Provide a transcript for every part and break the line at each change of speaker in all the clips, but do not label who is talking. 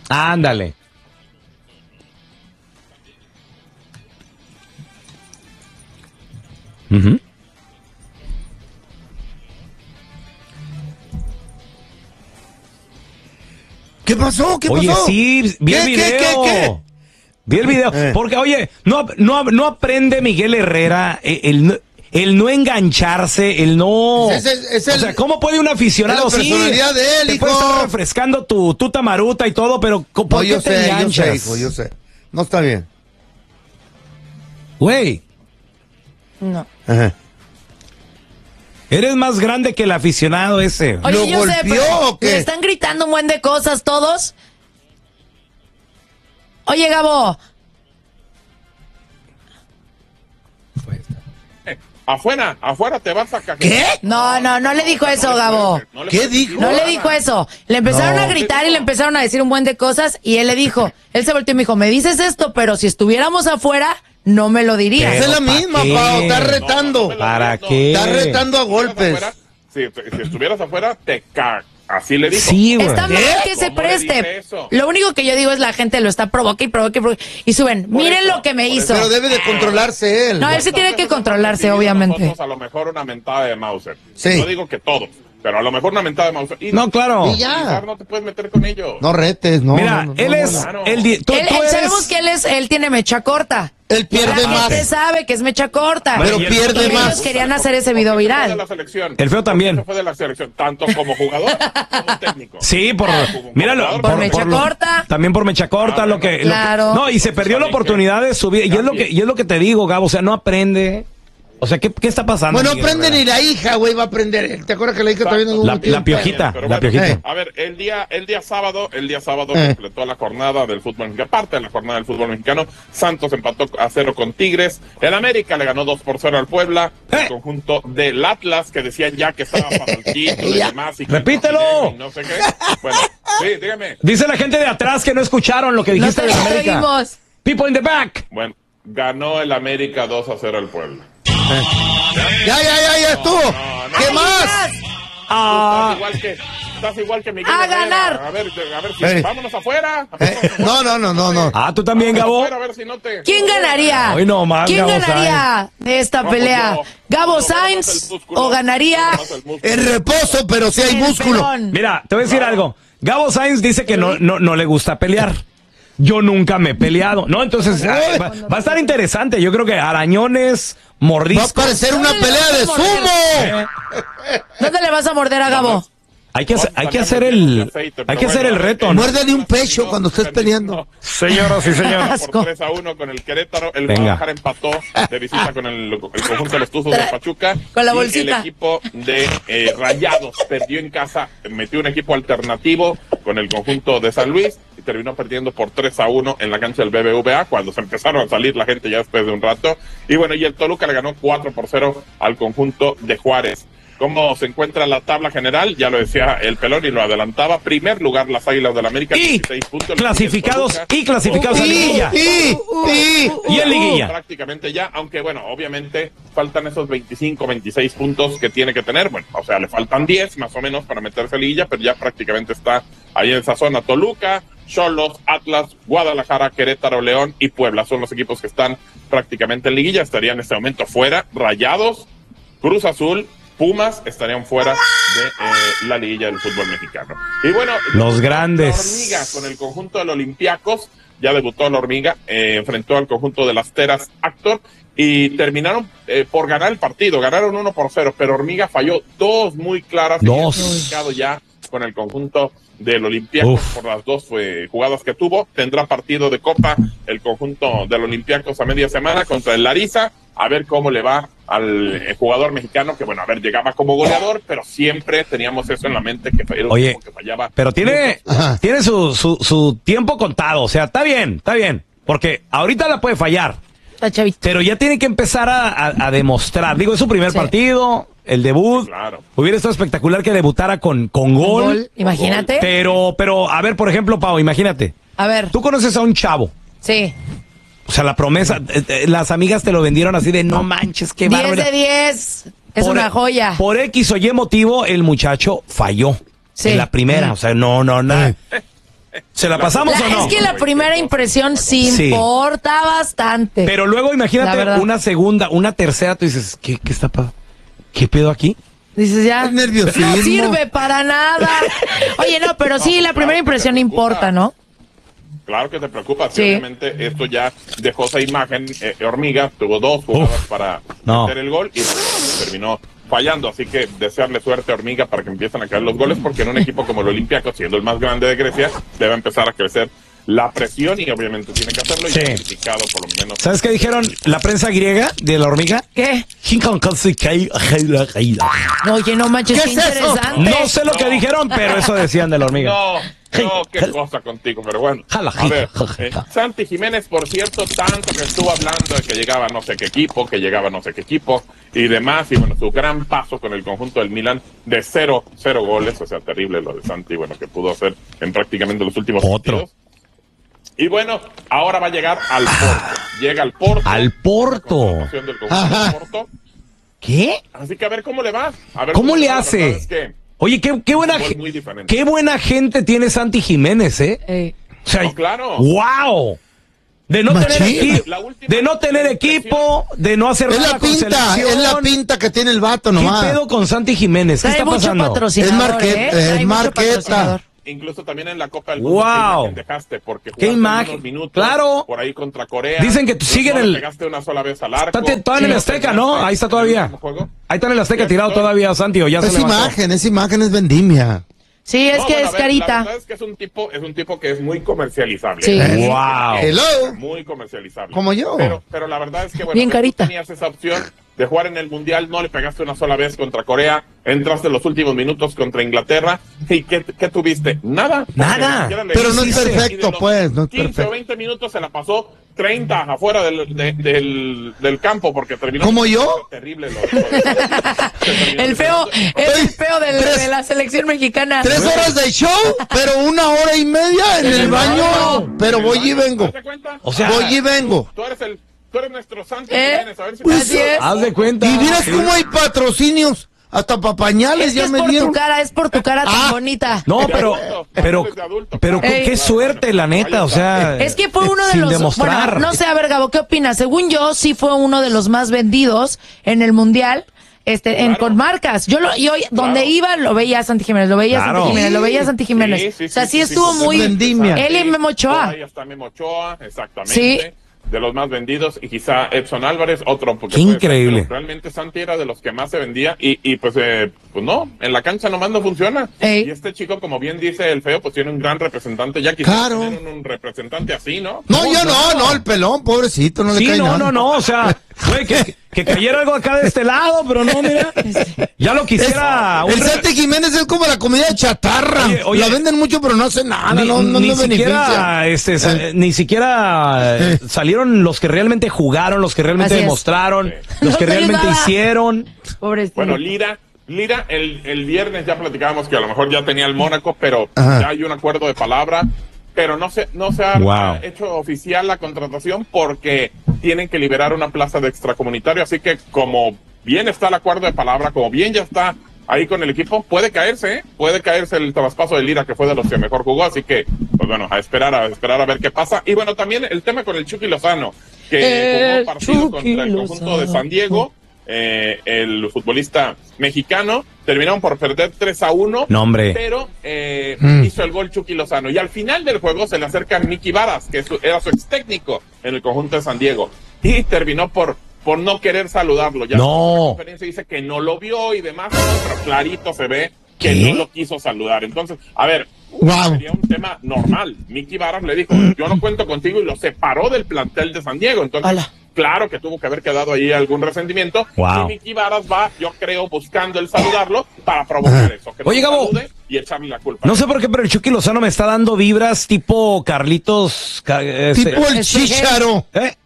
Ándale. Uh-huh.
¿Qué pasó? ¿Qué
Oye,
pasó?
sí, vi el video.
¿Qué?
Vi el video. Porque, oye, no aprende Miguel Herrera el no engancharse, el no...
O sea,
¿cómo puede un aficionado
es la personalidad de él,
te
hijo?
puede estar refrescando tu tamaruta y todo, pero ¿por qué te enganchas?
Yo sé. No está bien.
Güey,
No.
Ajá.
eres más grande que el aficionado ese.
Oye,
¿Lo
yo sé,
golpeó
pero
o qué?
le están gritando un buen de cosas todos. Oye, Gabo.
Afuera te vas a cagar.
¿Qué?
No le dijo eso, Gabo.
¿Qué dijo?
No le dijo eso. Le empezaron a gritar y le empezaron a decir un buen de cosas y él le dijo, él se volteó y me dijo, me dices esto, pero si estuviéramos afuera, no me lo dirías.
Es la
¿pa'
misma,
qué?
Pao. Está retando.
¿Para qué?
Está retando a golpes.
Si estuvieras afuera, te cagas. Así le dijo.
Sí, güey.
Está mal que se
¿Cómo le dice
preste.
eso?
Lo único que yo digo es la gente lo está provoque y suben, miren lo que me hizo.
Pero debe de controlarse él.
No, él sí tiene que controlarse, obviamente.
Nosotros a lo mejor una mentada de Mauser.
Sí.
No digo que todos, pero a lo mejor una mentada de Mauser. Y
No, claro.
Y ya.
no te puedes meter con ellos.
No retes, no.
Mira,
no,
él
no,
es...
no.
Tú eres...
Sabemos que él tiene mecha corta.
Él pierde
La
más.
gente sabe que es mecha corta.
Pero
y el
pierde
Y
más.
ellos querían hacer ese video
Porque se fue de
viral.
la selección.
El feo también.
Se fue de la selección, tanto como jugador como técnico.
Sí, míralo.
Por mecha corta.
También por mecha corta, lo que...
Claro.
No, y se perdió la oportunidad de subir. Y es lo que te digo, Gabo, o sea, no aprende. O sea, ¿qué está pasando?
Bueno,
Miguel
aprende
Herrera?
ni la hija, güey, va a aprender. ¿Te acuerdas que la hija también
La piojita,
Pero
la
bueno,
piojita.
A ver, el día sábado completó la jornada del fútbol mexicano, parte de la jornada del fútbol mexicano. Santos empató a 0 con Tigres. El América le ganó 2-0 al Puebla. El conjunto del Atlas, que decían ya que estaba para el título y demás. Y que
¡Repítelo!
y no sé qué. Bueno, sí, dígame.
Dice la gente de atrás que no escucharon lo que
No
dijiste
te
de
lo
América.
oímos.
People in the back.
Bueno, ganó el América 2-0 al Puebla.
Ya estuvo.
no.
¿Qué más?
Estás igual que Miguel
A
Herrera.
ganar.
A ver, si
Ey.
vámonos afuera.
No.
Ah, tú también, Gabo.
A ver si no te...
¿Quién ganaría?
Hoy no más,
¿Quién
Gabo
ganaría de esta
No, pues
pelea?
yo.
¿Gabo
No,
Sainz
el músculo.
o ganaría
El reposo, pero sí hay
el
músculo.
pelón?
Mira, te voy a decir algo. Gabo Sainz dice que no le gusta pelear. Yo nunca me he peleado. No, entonces va a estar interesante. Yo creo que arañones,
Va a
mordiscos.
parecer una pelea de sumo.
¿Dónde le vas a morder a Gabo?
Hay que hacer el reto, ¿no?
Muerde de un pecho cuando estés peleando.
Señoras y señores.
Asco.
Por 3-1 con el Querétaro. El
Venga.
Guadalajara empató de visita con el conjunto de los Tuzos de Pachuca.
Con la
Y
bolsita.
el equipo de Rayados perdió en casa, metió un equipo alternativo con el conjunto de San Luis y terminó perdiendo por 3-1 en la cancha del BBVA cuando se empezaron a salir la gente ya después de un rato. Y bueno, y el Toluca le ganó 4-0 al conjunto de Juárez. ¿Cómo se encuentra la tabla general? Ya lo decía el Pelón y lo adelantaba. Primer lugar, las Águilas del la América,
Y
16 puntos.
clasificados a liguilla. Y en liguilla.
Prácticamente ya, aunque bueno, obviamente faltan esos 25, 26 puntos que tiene que tener. Bueno, o sea, le faltan 10 más o menos para meterse a liguilla, pero ya prácticamente está ahí en esa zona. Toluca, Xolos, Atlas, Guadalajara, Querétaro, León y Puebla son los equipos que están prácticamente en liguilla. Estarían en este momento fuera. Rayados, Cruz Azul, Pumas estarían fuera de la liguilla del fútbol mexicano. Y bueno,
Los grandes.
La Hormiga con el conjunto del Olympiacos, ya debutó la Hormiga, enfrentó al conjunto de las Teras Actor y terminaron por ganar el partido, ganaron 1-0, pero Hormiga falló dos muy claras.
Dos.
Clasificado ya con el conjunto del Olympiacos por las dos jugadas que tuvo. Tendrá partido de Copa el conjunto del Olympiacos a media semana contra el Larissa. A ver cómo le va al jugador mexicano, que bueno, a ver, llegaba como goleador, pero siempre teníamos eso en la mente, que era un
Oye,
equipo que fallaba.
pero tiene su tiempo contado. O sea, está bien. Porque ahorita la puede fallar.
Está chavito.
Pero ya tiene que empezar a demostrar. Digo, es su primer partido, el debut.
Claro.
Hubiera estado espectacular que debutara con gol.
Imagínate.
Pero, a ver, por ejemplo, Pau, imagínate.
A ver.
Tú conoces a un chavo.
Sí.
O sea, la promesa, las amigas te lo vendieron así de no manches, qué
10
bárbaro.
de 10. Es una joya.
Por X o Y motivo, el muchacho falló.
Sí.
En la primera, o sea, no, nada. ¿Se la pasamos o no?
Es que la primera impresión sí
Sí.
importa bastante.
Pero luego
La
imagínate
verdad.
una segunda, una tercera, tú dices, ¿qué está pasando? ¿Qué pedo aquí?
Dices ya,
El nerviosismo.
no sirve para nada. Oye, no, pero sí, la primera impresión importa, ¿no?
Claro que te preocupa,
Sí.
obviamente esto ya dejó esa imagen. Hormiga tuvo 2 jugadas para
no.
meter el gol y pues, terminó fallando, así que desearle suerte a Hormiga para que empiecen a caer los goles, porque en un equipo como el Olympiacos, siendo el más grande de Grecia, debe empezar a crecer la presión y obviamente tiene que hacerlo y
Sí.
certificado por lo menos.
¿Sabes qué dijeron la prensa griega de la hormiga?
¿Qué? Oye, no manches,
¿Qué
qué
es eso?
interesante.
No sé lo que dijeron, pero eso decían de la hormiga.
No, qué cosa contigo, pero bueno.
Jala,
A ver,
jala.
Santi Jiménez, por cierto, tanto que estuvo hablando de que llegaba no sé qué equipo, y demás, y bueno, su gran paso con el conjunto del Milan de 0 goles, o sea, terrible lo de Santi, bueno, que pudo hacer en prácticamente los últimos partidos. Y bueno, ahora va a llegar al Porto. Llega al Porto.
Al Porto.
La contratación del conjunto del Porto.
¿Qué?
Así que a ver cómo le va. A ver
¿Cómo le
va. La
hace?
verdad es que
Oye, qué buena
fue muy diferente.
qué buena gente tiene Santi Jiménez, ¿eh? O sea,
No, claro.
¡wow! De no
Machín.
tener equipo,
La última
de no tener equipo, de no hacer
Es
nada
la
con
pinta,
selección.
es la pinta que tiene el vato
¿Qué
nomás.
pedo con Santi Jiménez? ¿Qué
Trae
está
mucho
pasando?
patrocinador,
Es marqueta,
¿eh?
es
Trae mucho
marqueta.
patrocinador.
Incluso también en la Copa del Mundo.
¡Wow!
¿Qué imagen dejaste? Porque
¿Qué
jugaste
imagen?
unos minutos
Claro.
por ahí contra Corea.
Dicen que tú siguen
no le
el-
pegaste una sola vez al arco.
Está todavía en el Azteca, ¿no? Ahí está todavía. Ahí está en el Azteca tirado todavía, Santi, o ya se
Es
levantó.
imagen es vendimia.
Sí, es
No,
que
bueno,
es
a ver,
carita.
La verdad es que es un tipo que es muy comercializable.
Sí.
Wow.
Hello.
Muy comercializable.
Como yo.
Pero la verdad es que, bueno,
Bien
tú
carita.
tenías esa opción de jugar en el Mundial, no le pegaste una sola vez contra Corea, entraste los últimos minutos contra Inglaterra, ¿y qué tuviste? Nada.
Nada.
Ni siquiera le
Pero no es
hiciste.
perfecto,
Y de los
pues, no es
15
perfecto.
o 20 minutos se la pasó 30 afuera del campo porque terminó.
¿Como yo?
Terrible.
El feo, es el feo de la selección mexicana.
3 horas de show, pero 1 hora y media en el baño. Pero voy y vengo.
¿Te das cuenta?
O sea,
Voy y vengo.
Tú eres nuestro Santi
¿Eh?
Jiménez, a ver si
Así es.
haz de cuenta.
Y miras cómo hay patrocinios. Hasta pa' pañales
Es que
ya
es
me
por
dieron.
tu cara tan
Ah.
bonita.
No, pero
Ey.
qué suerte, la neta, o sea.
Es que fue uno de
sin
los.
demostrar.
Bueno, no sé, a ver, Gabo, ¿qué opinas? Según yo, sí fue uno de los más vendidos en el mundial. Con marcas. Y hoy, donde iba, lo veía a Santi Jiménez, lo veía a
Claro.
Santi Jiménez, lo veía a Santi Jiménez.
Sí,
o sea, sí
sí,
estuvo
sí,
muy.
vendimia.
Él y Memo Ochoa.
Ahí está Memo Ochoa, exactamente.
Sí.
De los más vendidos, y quizá Edson Álvarez, otro. Porque
Qué
puede ser,
increíble.
pero realmente Santi era de los que más se vendía, y pues no, en la cancha nomás no funciona.
Ey.
Y este chico, como bien dice el feo, pues tiene un gran representante. Ya quisiera
Claro.
tener un representante así, ¿no?
No, ya no, el pelón, pobrecito, no le
Sí,
cae nada.
no, o sea, güey, que cayera algo acá de este lado, pero no, mira. Ya lo quisiera.
El Santi Jiménez es como la comida chatarra.
Oye,
La venden mucho, pero no hace nada, no
ni
beneficia.
siquiera, ni siquiera salieron los que realmente jugaron, los que realmente
Así es.
demostraron,
No
los que
te
realmente
ayudaba.
hicieron.
Pobrecito.
Bueno, Lira, el viernes ya platicábamos que a lo mejor ya tenía el Mónaco, pero
Ajá.
ya hay un acuerdo de palabra, pero no se ha
Wow.
hecho oficial la contratación porque tienen que liberar una plaza de extracomunitario, así que como bien está el acuerdo de palabra, como bien ya está ahí con el equipo, puede caerse el traspaso de Lira, que fue de los que mejor jugó, así que, pues bueno, a esperar a ver qué pasa. Y bueno, también el tema con el Chucky Lozano, que jugó partido
Chucky
contra el conjunto de San Diego, el futbolista mexicano, terminaron por perder 3-1.
No, hombre.
Pero hizo el gol Chucky Lozano. Y al final del juego se le acerca Miki Varas, que era su ex técnico en el conjunto de San Diego. Y terminó por no querer saludarlo. Ya
No.
en la conferencia dice que no lo vio y demás, pero clarito se ve que
¿Qué?
no lo quiso saludar. Entonces, a ver,
Wow.
sería un tema normal. Miki Varas le dijo, yo no cuento contigo, y lo separó del plantel de San Diego. Entonces,
Ala.
claro que tuvo que haber quedado ahí algún resentimiento.
Wow.
Y Miki Varas va, yo creo, buscando el saludarlo para provocar eso. Que
Oye,
no
Gabo.
salude y echarle la culpa.
No sé por qué, pero el Chucky Lozano me está dando vibras tipo Carlitos.
Tipo el Chícharo.
¿Eh?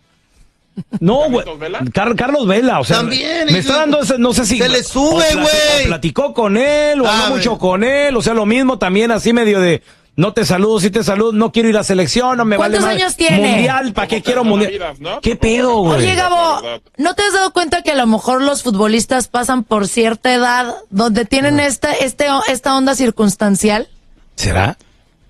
No, güey.
¿Carlitos Vela?
Carlos Vela, o sea,
También,
me está dando ese, no sé si
se le sube,
o
güey.
platicó con él, o habló
Ah,
mucho
güey.
con él, o sea, lo mismo también así medio de no te saludo, sí te saludo, no quiero ir a selección, no me vale
¿Cuántos
más.
años tiene?
Mundial, ¿para qué quiero mundial?
Vidas, ¿no?
¿Qué pedo, güey?
Oye, Gabo,
La verdad.
¿no te has dado cuenta que a lo mejor los futbolistas pasan por cierta edad donde tienen esta onda circunstancial?
¿Será?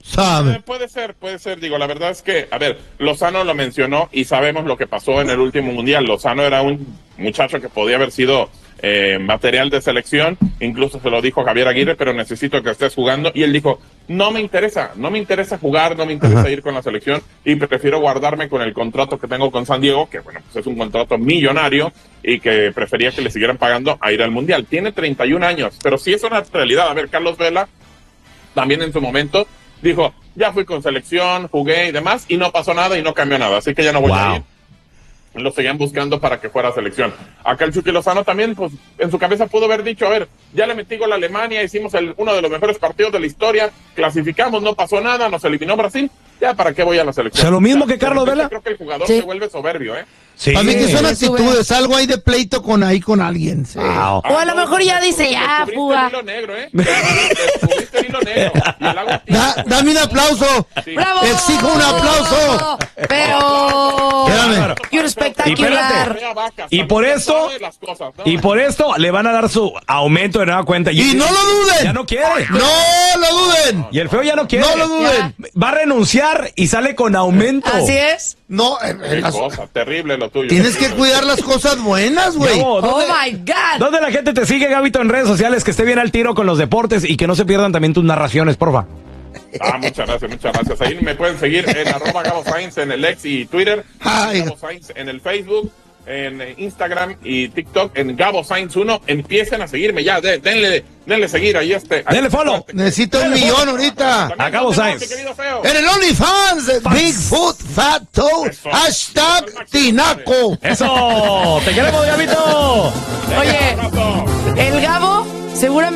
Sabe.
Puede ser, digo, la verdad es que, a ver, Lozano lo mencionó y sabemos lo que pasó en el último mundial. Lozano era un muchacho que podía haber sido material de selección, incluso se lo dijo Javier Aguirre, pero necesito que estés jugando, y él dijo, no me interesa jugar, no me interesa ir con la selección, y prefiero guardarme con el contrato que tengo con San Diego, que bueno, pues es un contrato millonario, y que prefería que le siguieran pagando a ir al mundial. Tiene 31 años, pero sí es una realidad. A ver, Carlos Vela, también en su momento, dijo, ya fui con selección, jugué y demás, y no pasó nada y no cambió nada, así que ya no voy a ir. Lo seguían buscando para que fuera a selección. Acá el Chucky Lozano también, pues, en su cabeza pudo haber dicho, a ver, ya le metí gol a Alemania, hicimos uno de los mejores partidos de la historia, clasificamos, no pasó nada, nos eliminó Brasil, ya para qué voy a la selección.
O sea, lo mismo que Carlos Vela.
Creo que el jugador se vuelve soberbio,
Sí.
Para mí que son actitudes, algo ahí de pleito con alguien. Sí.
Wow.
O a lo mejor ya dice, ya, fuga.
Descubriste el hilo negro, y el agua tibia.
Dame un aplauso.
Sí.
¡Bravo!
Exijo un aplauso.
Pero...
Espérame.
You're espectacular.
Y por esto, y por esto le van a dar su aumento de nueva cuenta.
Y no lo duden.
Ya no quiere.
No lo duden.
Y el feo ya no quiere.
No lo duden.
Va a renunciar y sale con aumento.
Así es.
No,
Qué cosa, terrible lo tuyo.
tienes que cuidar las cosas buenas, güey.
Gabo,
Oh my God.
¿Dónde la gente te sigue, Gabito, en redes sociales? Que esté bien al tiro con los deportes y que no se pierdan también tus narraciones, porfa.
Muchas gracias. Ahí me pueden seguir en @GaboSainz en el X y Twitter,
Ay.
Gabo Sainz en el Facebook, en Instagram y TikTok, en GaboSainz1. Empiecen a seguirme ya, denle seguir ahí
Denle follow.
Necesito un millón ahorita.
También,
Gabo Sainz.
mi querido feo.
En el OnlyFans, Bigfoot Fat Toe,
Eso.
#Tinaco.
¡Eso! ¡Te queremos, Gabito!
Oye,
Abrazo.
el Gabo seguramente